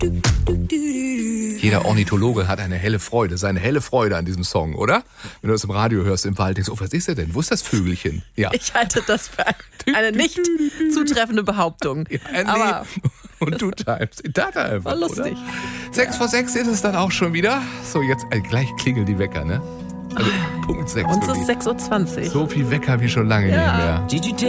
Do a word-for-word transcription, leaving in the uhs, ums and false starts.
Jeder Ornithologe hat eine helle Freude, seine helle Freude an diesem Song, oder? Wenn du das im Radio hörst, im Wald, denkst du, oh, was ist er denn? Wo ist das Vögelchen? Ja. Ich halte das für eine nicht zutreffende Behauptung. Ja, nee. Aber Und du timest. Data einfach, war lustig. Oder? Sechs vor sechs ist es dann auch schon wieder. So, jetzt äh, gleich klingeln die Wecker, ne? Also, Punkt sechs. Uns ist sechs Uhr zwanzig. So viel Wecker wie schon lange Ja. nicht mehr.